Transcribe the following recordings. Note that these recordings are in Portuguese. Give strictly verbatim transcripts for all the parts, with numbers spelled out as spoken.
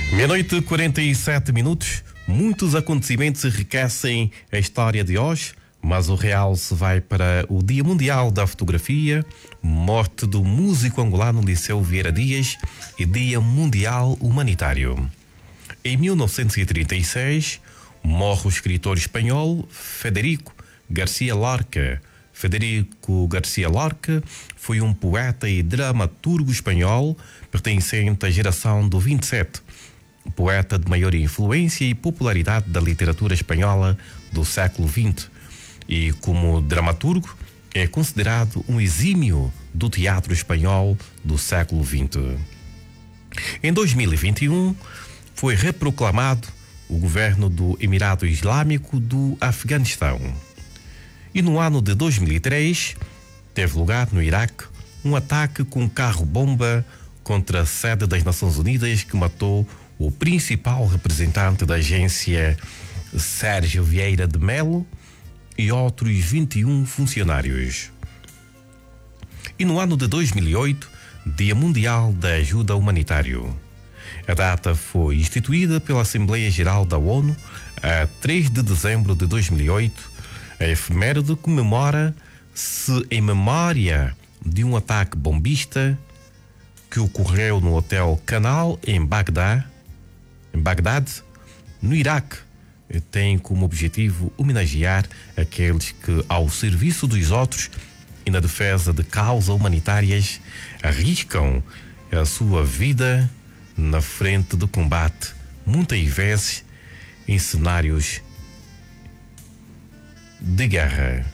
Meia-noite, quarenta e sete minutos. Muitos acontecimentos enriquecem a história de hoje, mas o realce vai para o Dia Mundial da Fotografia, morte do músico angolano Liceu Vieira Dias e Dia Mundial Humanitário. Em mil novecentos e trinta e seis, morre o escritor espanhol Federico García Lorca. Federico García Lorca foi um poeta e dramaturgo espanhol pertencente à geração do vinte e sete, poeta de maior influência e popularidade da literatura espanhola do século vinte, e como dramaturgo é considerado um exímio do teatro espanhol do século vinte. Em dois mil e vinte e um foi reproclamado o governo do Emirado Islâmico do Afeganistão. E no ano de dois mil e três teve lugar no Iraque um ataque com um carro-bomba contra a sede das Nações Unidas que matou o principal representante da agência, Sérgio Vieira de Melo, e outros vinte e um funcionários. E no ano de dois mil e oito, Dia Mundial da Ajuda Humanitária. A data foi instituída pela Assembleia Geral da ONU a três de dezembro de dois mil e oito. A efeméride comemora-se em memória de um ataque bombista que ocorreu no Hotel Canal em Bagdá, em Bagdade, no Iraque. Tem como objetivo homenagear aqueles que, ao serviço dos outros e na defesa de causas humanitárias, arriscam a sua vida na frente do combate, muitas vezes em cenários de guerra.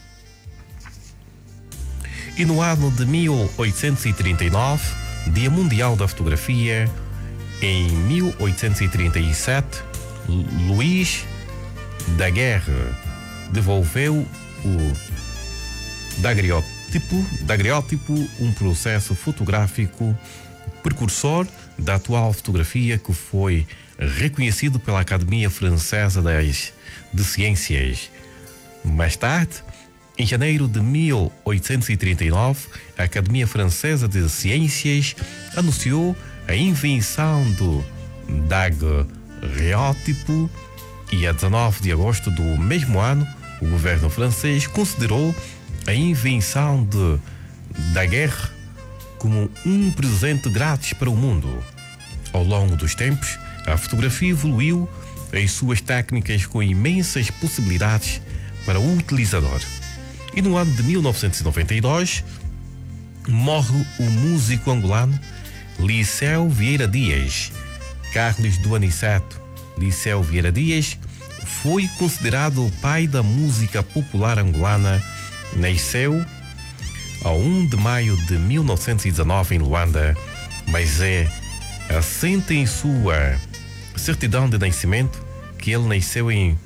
E no ano de mil oitocentos e trinta e nove, Dia Mundial da Fotografia, em mil oitocentos e trinta e sete, Luís Daguerre devolveu o daguerreótipo, daguerreótipo, um processo fotográfico precursor da atual fotografia que foi reconhecido pela Academia Francesa das, de Ciências. Mais tarde, em janeiro de mil oitocentos e trinta e nove, a Academia Francesa de Ciências anunciou a invenção do daguerreótipo e a dezenove de agosto do mesmo ano, o governo francês considerou a invenção de Daguerre como um presente grátis para o mundo. Ao longo dos tempos, a fotografia evoluiu em suas técnicas com imensas possibilidades para o utilizador. E no ano de mil novecentos e noventa e dois, morre o músico angolano Liceu Vieira Dias. Carlos do Aniceto Liceu Vieira Dias foi considerado o pai da música popular angolana. Nasceu a primeiro de maio de mil novecentos e dezenove em Luanda, mas é assente em sua certidão de nascimento que ele nasceu em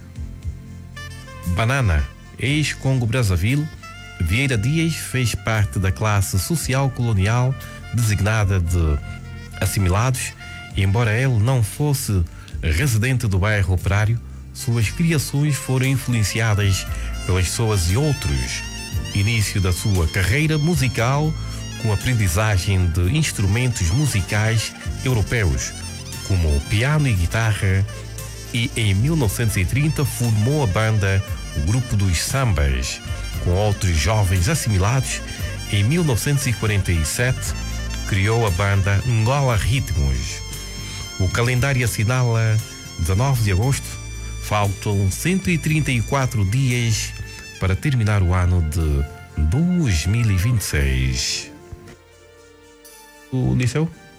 Banana, ex-Congo-Brazzaville. Vieira Dias fez parte da classe social colonial designada de assimilados, e embora ele não fosse residente do bairro operário, suas criações foram influenciadas pelas pessoas e outros. Início da sua carreira musical com aprendizagem de instrumentos musicais europeus, como piano e guitarra, e em mil novecentos e trinta formou a banda o Grupo dos Sambas, com outros jovens assimilados. Em mil novecentos e quarenta e sete criou a banda Angola Ritmos. O calendário assinala dezenove de agosto. Faltam cento e trinta e quatro dias para terminar o ano de dois mil e vinte e seis. O Liceu?